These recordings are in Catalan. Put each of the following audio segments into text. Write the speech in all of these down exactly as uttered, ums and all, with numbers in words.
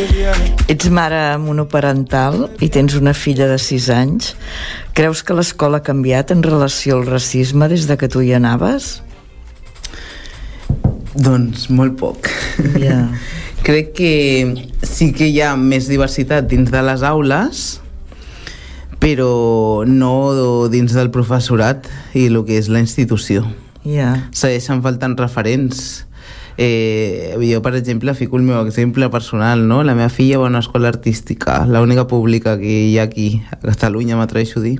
Ets mare monoparental i tens una filla de sis anys. Creus que l'escola ha canviat en relació al racisme des de que tu hi anaves? Doncs molt poc. Yeah. Crec que sí que hi ha més diversitat dins de les aules, però no dins del professorat i el que és la institució. Yeah. Segueixen faltant referents. Eh, jo, per exemple, fico el meu exemple personal, no? La meva filla va a una escola artística, l'única pública que hi ha aquí a Catalunya, m'atreveixo a dir,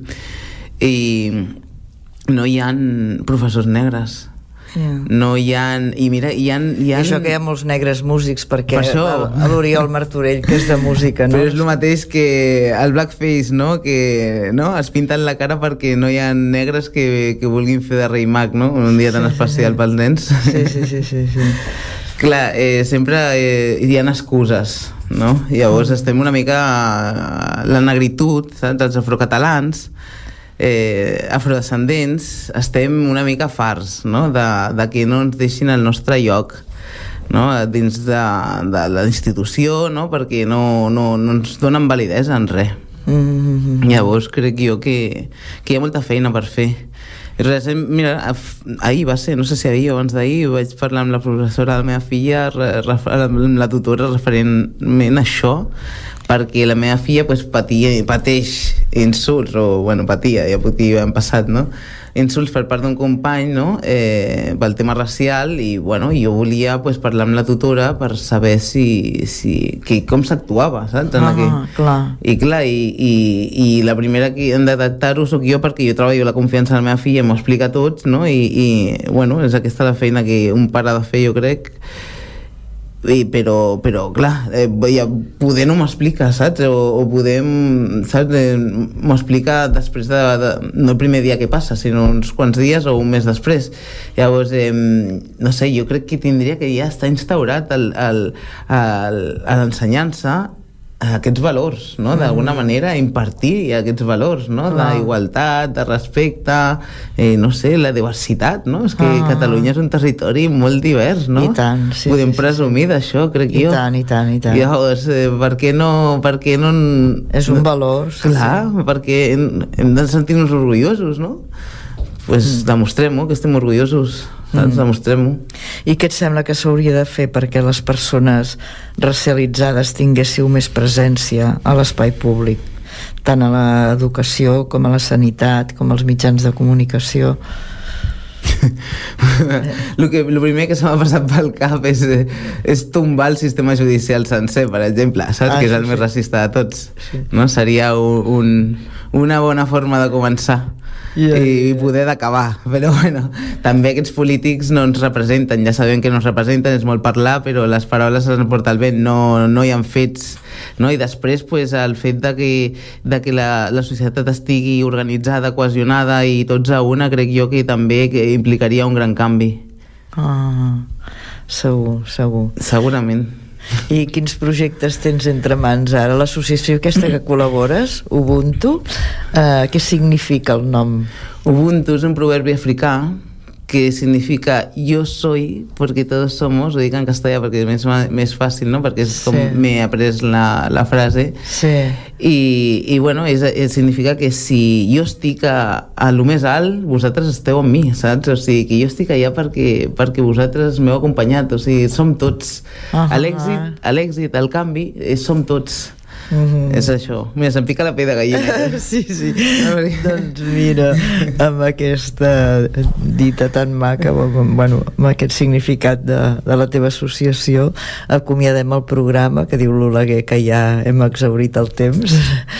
i no hi ha professors negres. Yeah. No hi ha... I mira, hi ha, hi ha... I això que hi ha molts negres músics, perquè per això... a l'Oriol Martorell, que és de música, no? Però és el mateix que el blackface, no? Que no? Es pinten la cara perquè no hi ha negres que, que vulguin fer de rei mag, no? Un dia tan especial pels nens. Sí, sí, sí, sí, sí. Clar, eh, sempre eh, hi ha excuses, no? Llavors estem una mica... La negritud, saps? Els afrocatalans, eh, afrodescendents, estem una mica farts, no? De, de que no ens deixin el nostre lloc, no? Dins de, de la institució, no? Perquè no, no, no ens donen validesa en res. Mm-hmm. Llavors crec jo que, que hi ha molta feina per fer. Res, mira, ahir va ser, no sé si ahir o abans d'ahir, vaig parlar amb la professora de la meva filla, amb la tutora referentment a això, perquè la meva filla pues, patia, pateix insults, o bueno, patia, ja podia haver passat, no? Insults per part d'un company, no? Eh, pel tema racial, i bueno, jo volia pues, parlar amb la tutora per saber si, si, que, com s'actuava, saps? Ah, aquí. clar. I clar, i, i, i la primera que hem de detectar-ho soc jo, perquè jo treballo la confiança de la meva filla, m'ho explica a tots, no? I, i bueno, és aquesta la feina que un pare ha de fer, jo crec. I, però, però clar, eh, ja, poder no m'explica, saps? O, o podem, saps? Eh, m'ho explica després de, de, no el primer dia que passa, sinó uns quants dies o un mes després. Llavors, eh, no sé, jo crec que tindria que ja estar instaurat el, el, el, a l'ensenyança aquests valors, no? D'alguna manera impartir aquests valors, no? D'igualtat, de respecte, eh, no sé, la diversitat, no? És que ah. Catalunya és un territori molt divers, no? I tant, sí. Podem sí, presumir sí. d'això, crec I jo. I tant, i tant, i tant. Llavors, eh, per què no... Per què no és un valor. Sí, clar, sí. Perquè hem, hem de sentir-nos orgullosos, no? Pues mm. demostrem-ho, que estem orgullosos. Doncs demostrem-ho. I què et sembla que s'hauria de fer perquè les persones racialitzades tinguéssiu més presència a l'espai públic, tant a l'educació com a la sanitat, com als mitjans de comunicació? el, que, el primer que se m'ha passat pel cap és, és tombar el sistema judicial sencer, per exemple, saps? Ah, que és el sí, més sí. racista de tots, sí. no? Seria un, un, una bona forma de començar. Yeah, i poder d'acabar, però bueno, també aquests polítics no ens representen, ja sabem que no ens representen, és molt parlar, però les paraules es porta el vent, no, no hi ha fets, no? I després pues, el fet de que, de que la, la societat estigui organitzada, cohesionada i tots a una, crec jo que també que implicaria un gran canvi. Ah, segur, segur. Segurament. I quins projectes tens entre mans ara? L'associació aquesta que col·labores, Ubuntu, eh, què significa el nom? Ubuntu és un proverbi africà que significa yo soy porque todos somos, ho dic en castellà perquè és més, més fàcil, no? Perquè és com sí. m'he après la, la frase sí. i, i bueno, és, és, significa que si jo estic a, a lo més alt, vosaltres esteu amb mi, saps? O sigui, que jo estic allà perquè, perquè vosaltres m'heu acompanyat, o sigui, som tots. Uh-huh. A l'èxit, a l'èxit, al canvi, som tots. Mm-hmm. És això. Mira, se'm pica la pell de gallina. Sí, sí. Doncs mira, amb aquesta dita tan maca, bueno, amb aquest significat de, de la teva associació, acomiadem el programa, que diu l'Oleguer que ja hem exhaurit el temps.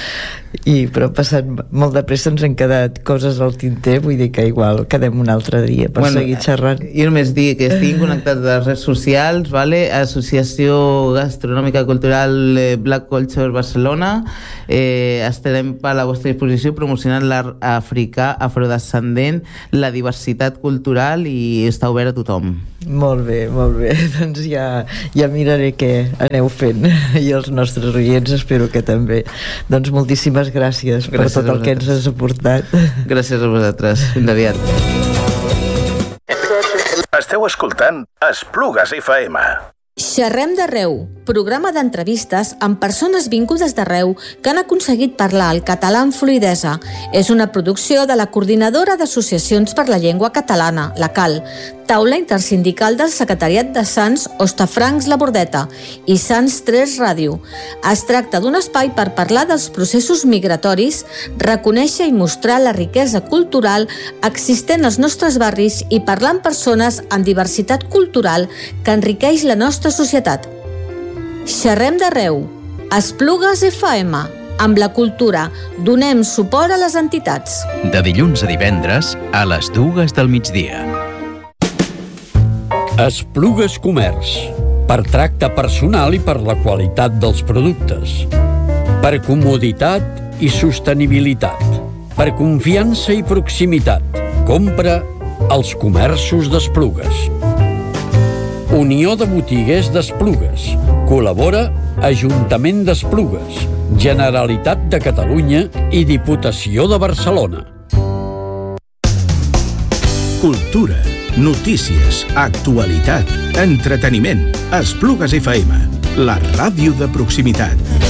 I, però passant molt de pressa ens han quedat coses al tinter, vull dir que igual quedem un altre dia per bueno, seguir xerrant. Jo només dic que estiguin connectats a les redes socials, vale? Associació Gastronòmica Cultural Black Culture Barcelona, eh, estarem a la vostra disposició promocionant l'art africà, afrodescendent, la diversitat cultural i està obert a tothom. Molt bé, molt bé, doncs ja, ja miraré què aneu fent i els nostres oients espero que també. Doncs moltíssimes gràcies, gràcies per tot el que ens has aportat. Gràcies a vosaltres, fins aviat. Esteu escoltant Esplugues F M. Xerrem d'arreu, programa d'entrevistes amb persones vingudes d'arreu que han aconseguit parlar el català amb fluïdesa. És una producció de la Coordinadora d'Associacions per la Llengua Catalana, la CAL, taula intersindical del Secretariat de Sants Hostafrancs La Bordeta i Sants tres Ràdio. Es tracta d'un espai per parlar dels processos migratoris, reconèixer i mostrar la riquesa cultural existent als nostres barris i parlar amb persones amb diversitat cultural que enriqueix la nostra societat. Xerrem d'arreu. Esplugues F M. Amb la cultura donem suport a les entitats. De dilluns a divendres a les dues del migdia. Esplugues Comerç. Per tracte personal i per la qualitat dels productes. Per comoditat i sostenibilitat. Per confiança i proximitat. Compra als comerços d'Esplugues. Unió de Botiguers d'Esplugues. Col·labora Ajuntament d'Esplugues, Generalitat de Catalunya i Diputació de Barcelona. Cultura, notícies, actualitat, entreteniment. Esplugues F M, la ràdio de proximitat.